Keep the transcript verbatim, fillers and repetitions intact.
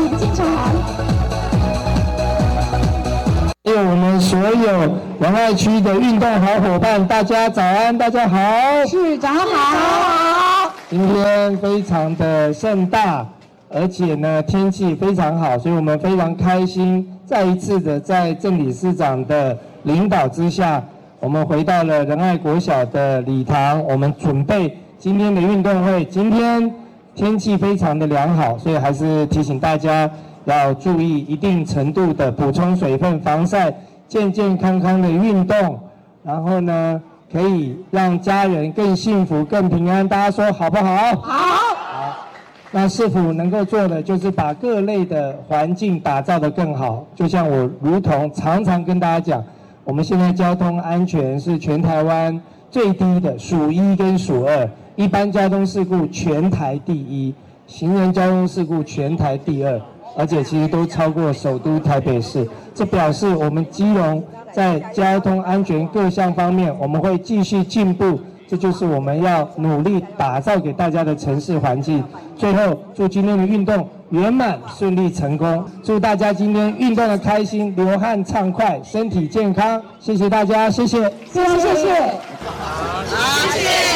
请进场。 还有我们所有仁爱区的运动好伙伴，大家早安，大家好。 是，早上好。 今天非常的盛大，而且呢天气非常好，所以我们非常开心，再一次的在郑理事长的领导之下，我们回到了仁爱国小的礼堂，我们准备今天的运动会。今天天气非常的良好，所以还是提醒大家要注意一定程度的补充水分、防晒，健健康康的运动，然后呢可以让家人更幸福、更平安。大家说好不好？ 好。 好。那市府能够做的就是把各类的环境打造得更好。就像我如同常常跟大家讲，我们现在交通安全是全台湾最低的，数一跟数二。一般交通事故全台第一，行人交通事故全台第二，而且其实都超过首都台北市。这表示我们基隆在交通安全各项方面，我们会继续进步。这就是我们要努力打造给大家的城市环境。最后，祝今天的运动圆满顺利成功，祝大家今天运动的开心，流汗畅快，身体健康。谢谢大家，谢谢， 谢谢谢谢。 好，谢谢。